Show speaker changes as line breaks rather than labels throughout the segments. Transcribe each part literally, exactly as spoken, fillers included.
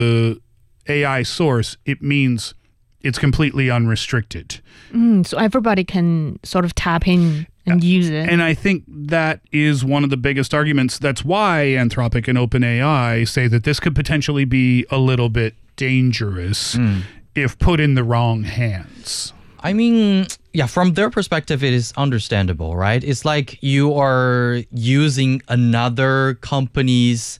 the A I source, it means it's completely unrestricted.
Mm, so everybody can sort of tap in and use it.
And I think that is one of the biggest arguments. That's why Anthropic and OpenAI say that this could potentially be a little bit dangerous mm. if put in the wrong hands.
I mean, yeah, from their perspective, it is understandable, right? It's like you are using another company's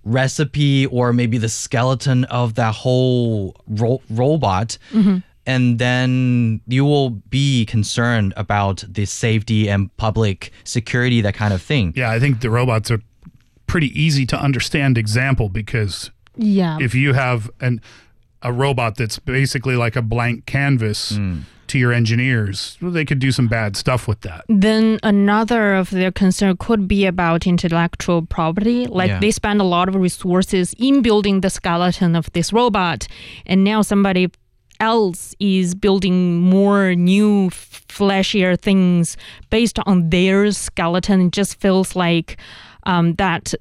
recipe or maybe the skeleton of that whole ro- robot. Mm-hmm. And then you will be concerned about the safety and public security, that kind of thing.
Yeah, I think the robots are pretty easy to understand example because
yeah.
if you have an a robot that's basically like a blank canvas mm. to your engineers, well, they could do some bad stuff with that.
Then another of their concern could be about intellectual property. Like yeah. they spend a lot of resources in building the skeleton of this robot, and now somebody else is building more new flashier things based on their skeleton. It just feels like um, that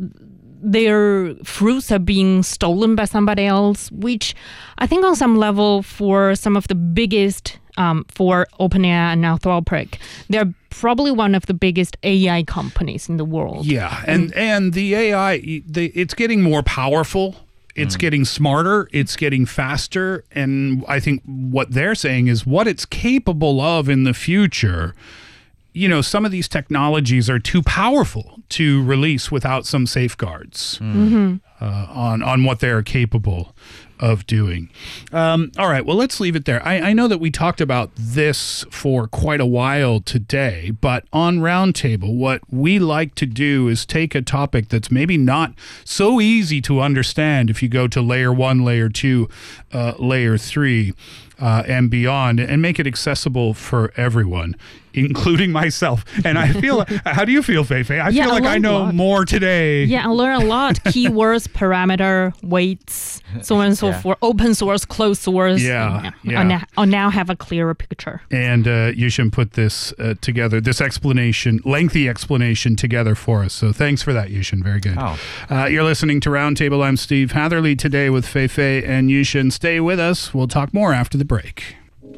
their fruits are being stolen by somebody else, which I think on some level for some of the biggest, um, for OpenAI and Anthropic, they're probably one of the biggest A I companies in the world.
Yeah, and, and the A I, the, it's getting more powerful. It's mm. getting smarter, it's getting faster, and I think what they're saying is what it's capable of in the future. You know, some of these technologies are too powerful to release without some safeguards mm. uh, on, on what they're capable of doing. Um, all right, well, let's leave it there. I, I know that we talked about this for quite a while today, but on Roundtable, what we like to do is take a topic that's maybe not so easy to understand if you go to layer one, layer two, uh, layer three, uh, and beyond, and make it accessible for everyone, including myself. And I feel, how do you feel, Feifei? I
yeah,
feel like I know more today.
Yeah, I learned a lot. Keywords, parameter, weights, so on and so yeah. forth. Open source, closed source.
Yeah,
and,
yeah.
I'll, now, I'll now have a clearer picture.
And uh, Yushin put this uh, together, this explanation, lengthy explanation together for us. So thanks for that, Yushin. Very good.
Oh.
Uh, you're listening to Roundtable. I'm Steve Hatherley today with Feifei and Yushin. Stay with us. We'll talk more after the break.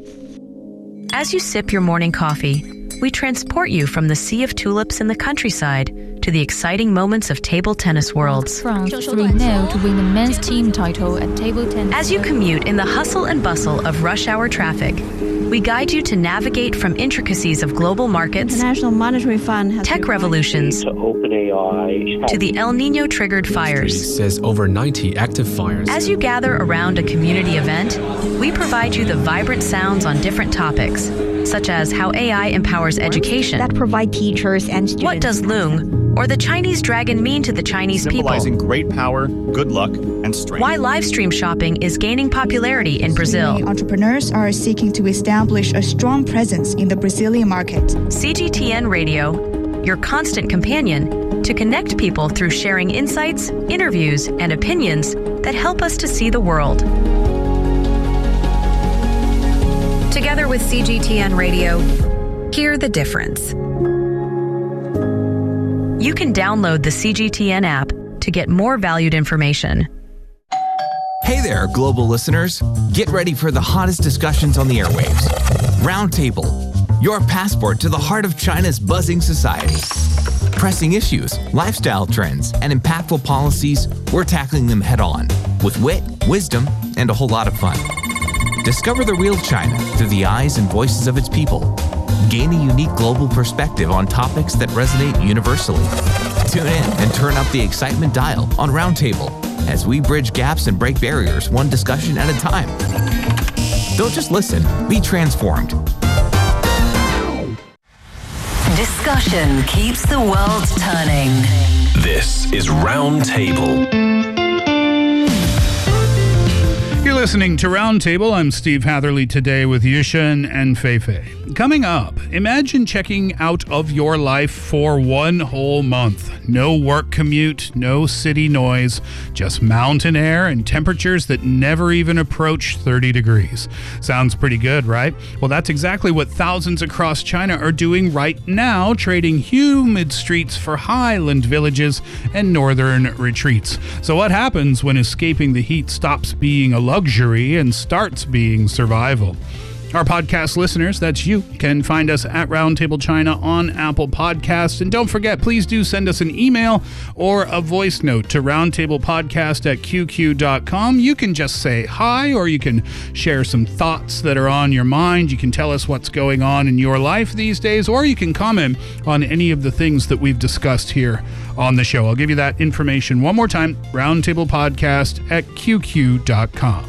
As you sip your morning coffee, we transport you from the sea of tulips in the countryside to the exciting moments of table tennis worlds.
France three nil to win the men's team title at table tennis.
As you commute in the hustle and bustle of rush hour traffic, we guide you to navigate from intricacies of global markets,
International Monetary Fund has
tech revolutions,
to OpenAI,
to the El Nino triggered fires.
Says over ninety active fires.
As you gather around a community event, we provide you the vibrant sounds on different topics, such as how A I empowers education,
that provide teachers and students.
What does Loong or the Chinese dragon mean to the Chinese people?
Symbolizing great power, good luck, and strength.
Why live stream shopping is gaining popularity in Brazil.
Many entrepreneurs are seeking to establish a strong presence in the Brazilian market.
C G T N Radio, your constant companion to connect people through sharing insights, interviews, and opinions that help us to see the world. Together with C G T N Radio, hear the difference. You can download the C G T N app to get more valued information.
Hey there, global listeners. Get ready for the hottest discussions on the airwaves. Roundtable, your passport to the heart of China's buzzing society. Pressing issues, lifestyle trends, and impactful policies, we're tackling them head on with wit, wisdom, and a whole lot of fun. Discover the real China through the eyes and voices of its people. Gain a unique global perspective on topics that resonate universally. Tune in and turn up the excitement dial on Roundtable as we bridge gaps and break barriers one discussion at a time. Don't just listen, be transformed.
Discussion keeps the world turning.
This is Roundtable.
You're listening to Roundtable. I'm Steve Hatherley today with Yushin and Feifei. Coming up, imagine checking out of your life for one whole month. No work commute, no city noise, just mountain air and temperatures that never even approach thirty degrees. Sounds pretty good, right? Well, that's exactly what thousands across China are doing right now, trading humid streets for highland villages and northern retreats. So what happens when escaping the heat stops being a luxury and starts being survival? Our podcast listeners, that's you, can find us at Roundtable China on Apple Podcasts. And don't forget, please do send us an email or a voice note to roundtablepodcast at q q dot com. You can just say hi, or you can share some thoughts that are on your mind. You can tell us what's going on in your life these days, or you can comment on any of the things that we've discussed here on the show. I'll give you that information one more time, roundtablepodcast at q q dot com.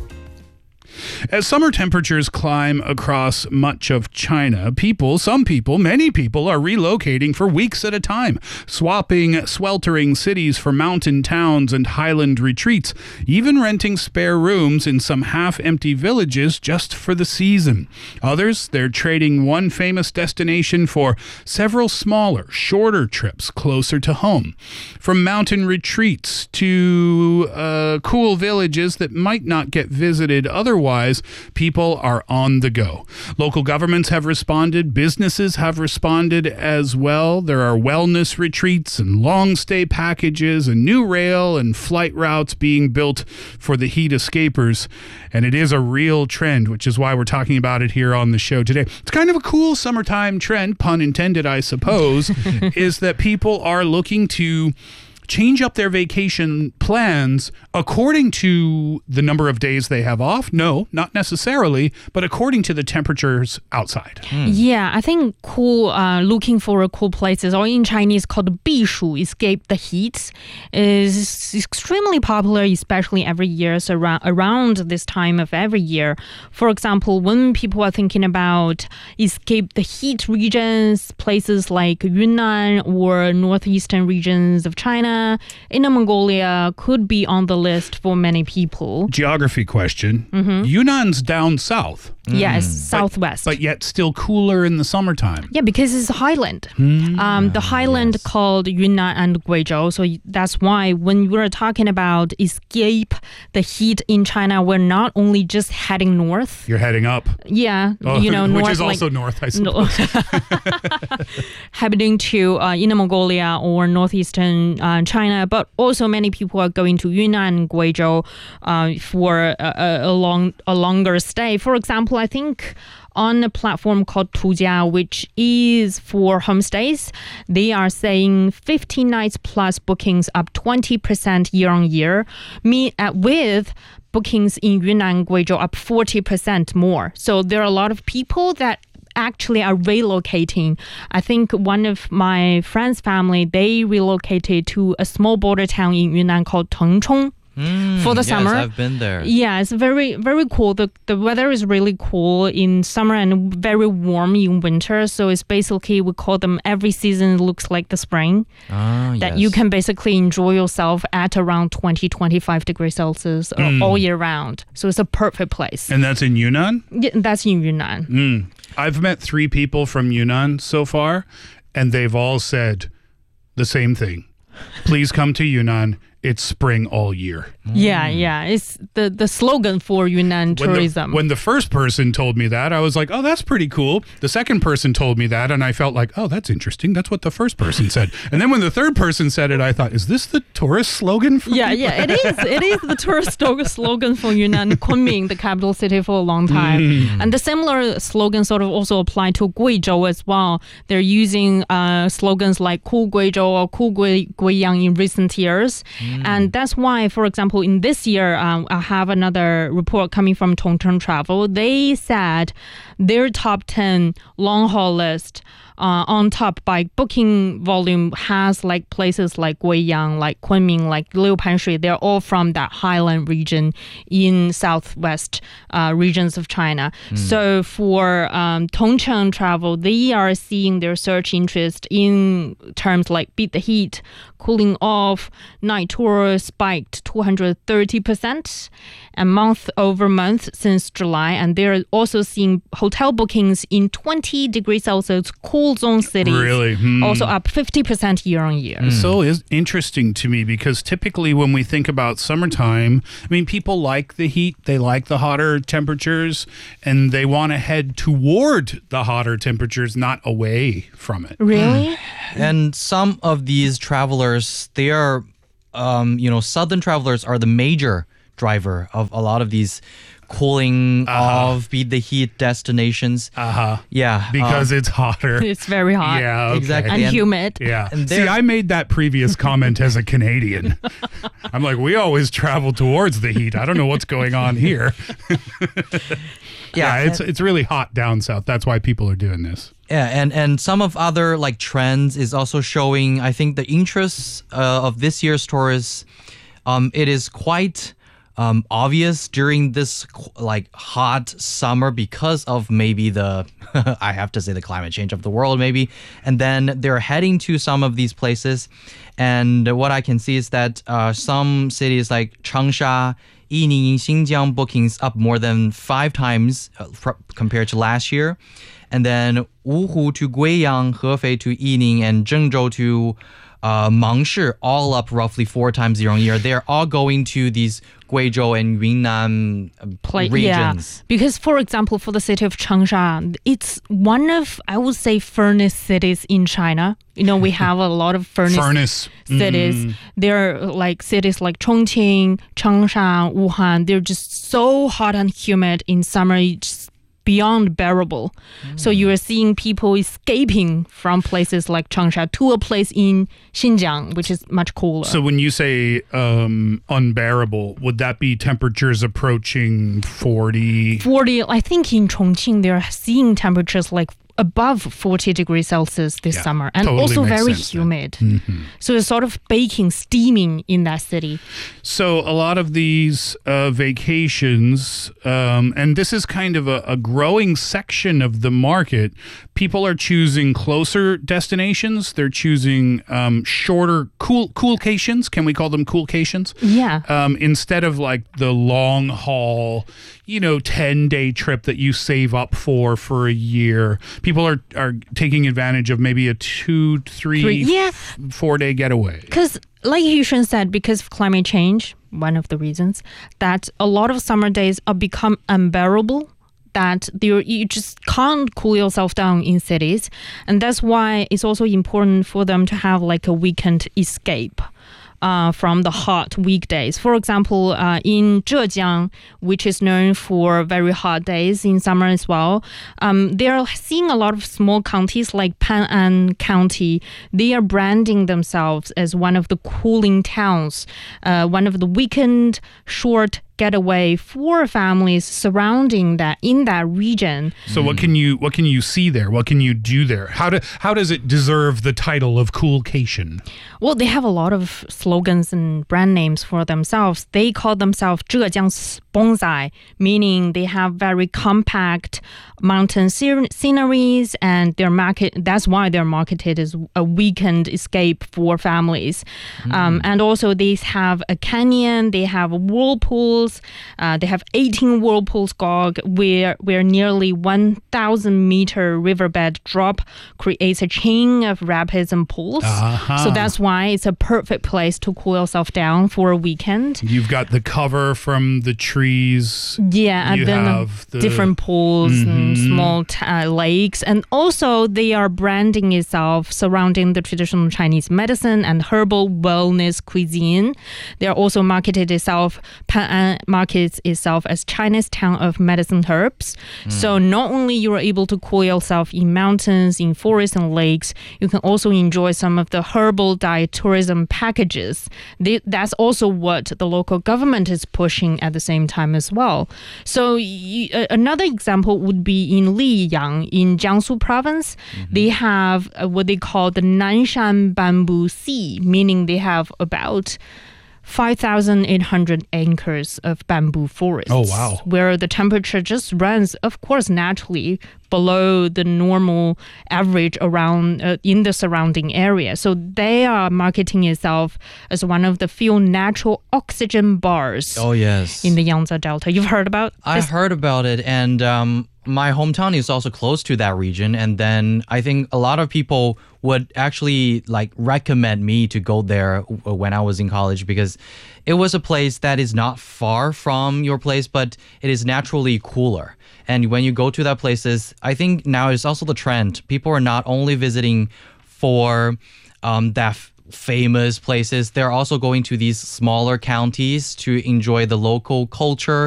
As summer temperatures climb across much of China, people, some people, many people are relocating for weeks at a time, swapping sweltering cities for mountain towns and highland retreats, even renting spare rooms in some half-empty villages just for the season. Others, they're trading one famous destination for several smaller, shorter trips closer to home. From mountain retreats to uh, cool villages that might not get visited otherwise, people are on the go. Local governments have responded. Businesses have responded as well. There are wellness retreats and long stay packages and new rail and flight routes being built for the heat escapers. And it is a real trend, which is why we're talking about it here on the show today. It's kind of a cool summertime trend, pun intended, I suppose, is that people are looking to change up their vacation plans according to the number of days they have off. No, not necessarily, but according to the temperatures outside.
Mm. Yeah, I think cool, uh, looking for a cool places, or in Chinese called 避暑, escape the heat, is extremely popular, especially every year, so around, around this time of every year. For example, when people are thinking about escape the heat regions, places like Yunnan or northeastern regions of China, Inner Mongolia could be on the list for many people.
Geography question. Mm-hmm. Yunnan's down south.
Yes, mm. southwest.
But, but yet still cooler in the summertime.
Yeah, because it's a highland. Mm. Um, the highland yes. called Yunnan and Guizhou. So that's why when we're talking about escape the heat in China, we're not only just heading north.
You're heading up.
Yeah,
oh,
you know,
which
north,
is also
like,
north, I suppose.
Heading to uh, Inner Mongolia or northeastern uh, China, but also many people are going to Yunnan and Guizhou uh, for a, a, long, a longer stay. For example, I think on a platform called Tujia, which is for homestays, they are saying fifteen nights plus bookings up twenty percent year on year, me, uh, with bookings in Yunnan and Guizhou up forty percent more. So there are a lot of people that actually are relocating. I think one of my friends' family, they relocated to a small border town in Yunnan called Tengchong.
Mm,
for the
yes,
summer.
I've been there.
Yeah, it's very, very cool. The the weather is really cool in summer and very warm in winter. So it's basically, we call them every season looks like the spring.
Ah,
that
yes.
you can basically enjoy yourself at around twenty, twenty-five degrees Celsius mm. all year round. So it's a perfect place.
And that's in Yunnan?
Yeah, that's in Yunnan.
Mm. I've met three people from Yunnan so far, and they've all said the same thing. Please come to Yunnan. It's spring all year.
Yeah, yeah. It's the, the slogan for Yunnan tourism.
When the, when the first person told me that, I was like, oh, that's pretty cool. The second person told me that, and I felt like, oh, that's interesting. That's what the first person said. And then when the third person said it, I thought, is this the tourist slogan for
Yeah, yeah, it is. It is the tourist slogan for Yunnan, Kunming, the capital city for a long time. Mm. And the similar slogan sort of also apply to Guizhou as well. They're using uh, slogans like Cool Guizhou or Cool Gui, Guiyang in recent years. Mm. And that's why, for example, in this year, um, I have another report coming from Tongcheng Travel. They said their top ten long-haul list uh, on top by booking volume has like places like Guiyang, like Kunming, like Liupanshui. They're all from that highland region in southwest uh, regions of China. Mm. So for um, Tongcheng Travel, they are seeing their search interest in terms like beat the heat, cooling off, night tour spiked two hundred thirty percent. percent a month over month since July. And they're also seeing hotel bookings in twenty degrees Celsius cool zone cities.
Really? Hmm.
Also up fifty percent year on year.
Mm. So is interesting to me because typically when we think about summertime, I mean, people like the heat, they like the hotter temperatures, and they want to head toward the hotter temperatures, not away from it.
Really?
And some of these travelers, they are, um, you know, southern travelers are the major driver of a lot of these cooling
Uh-huh.
off, beat the heat destinations.
Uh-huh.
Yeah.
Because
um,
it's hotter.
It's very hot.
Yeah, okay.
Exactly.
And humid.
Yeah.
And
See,
they're-
I made that previous comment as a Canadian. I'm like, we always travel towards the heat. I don't know what's going on here. yeah, it's it's really hot down south. That's why people are doing this.
Yeah, and, and some of other like trends is also showing, I think, the interests uh, of this year's tourists. Um, it is quite um, obvious during this like hot summer because of maybe the, I have to say the climate change of the world maybe. And then they're heading to some of these places. And what I can see is that uh, some cities like Changsha, Yining, Xinjiang bookings up more than five times uh, fr- compared to last year. And then Wuhu to Guiyang, Hefei to Yining, and Zhengzhou to uh, Mangshi, all up roughly four times year on year. They're all going to these Guizhou and Yunnan uh,
Play,
regions.
Yeah, because for example, for the city of Changsha, it's one of, I would say, furnace cities in China. You know, we have a lot of furnace,
Furnace.
cities.
Mm.
They're like cities like Chongqing, Changsha, Wuhan. They're just so hot and humid in summer. It's beyond bearable. Mm. So you are seeing people escaping from places like Changsha to a place in Xinjiang, which is much cooler.
So when you say um, unbearable, would that be temperatures approaching forty?
forty, I think in Chongqing, they're seeing temperatures like above forty degrees Celsius this
Yeah,
summer, and
totally
also
makes
very
sense then.
humid.
Mm-hmm.
So it's sort of baking, steaming in that city.
So a lot of these uh, vacations, um, and this is kind of a, a growing section of the market, people are choosing closer destinations. They're choosing um, shorter cool coolcations. Can we call them coolcations?
Yeah.
Um, instead of like the long haul, you know, ten day trip that you save up for for a year. People are, are taking advantage of maybe a two, three,
Three- yeah.
f- four day getaway.
Because, like Yushun said, because of climate change, one of the reasons, that a lot of summer days are become unbearable, that you you just can't cool yourself down in cities. And that's why it's also important for them to have like a weekend escape. Uh, from the hot weekdays. For example, uh, in Zhejiang, which is known for very hot days in summer as well, um, they're seeing a lot of small counties like Pan'an County. They are branding themselves as one of the cooling towns, uh, one of the weekend short getaway for families surrounding that in that region.
So what can you what can you see there? What can you do there? How do how does it deserve the title of coolcation?
Well, they have a lot of slogans and brand names for themselves. They call themselves Zhejiang's bonsai, meaning they have very compact mountain sceneries, and their market. That's why they're marketed as a weekend escape for families. Mm. Um, and also, they have a canyon. They have whirlpools. Uh, they have eighteen whirlpools, Gog, where where nearly one thousand meter riverbed drop creates a chain of rapids and pools.
Uh-huh.
So that's why it's a perfect place to cool yourself down for a weekend.
You've got the cover from the trees.
Yeah,
you
and then
have the
different pools
mm-hmm.
and small t- uh, lakes. And also they are branding itself surrounding the traditional Chinese medicine and herbal wellness cuisine. They are also marketed itself, Pan'an markets itself as China's town of medicine herbs. Mm. So not only you are able to cool yourself in mountains, in forests and lakes, you can also enjoy some of the herbal diet tourism packages. They, that's also what the local government is pushing at the same time as well. So y- another example would be in Liyang in Jiangsu province. Mm-hmm. They have uh, what they call the Nanshan Bamboo Sea, meaning they have about five thousand eight hundred acres of bamboo forests.
Oh, wow.
Where the temperature just runs, of course, naturally below the normal average around uh, in the surrounding area. So they are marketing itself as one of the few natural oxygen bars
Oh, yes.
in the Yangtze Delta. You've heard about
I
this?
heard about it, and um, my hometown is also close to that region. And then I think a lot of people would actually like recommend me to go there when I was in college because it was a place that is not far from your place, but it is naturally cooler. And when you go to that places, I think now it's also the trend. People are not only visiting for um, that f- famous places, they're also going to these smaller counties to enjoy the local culture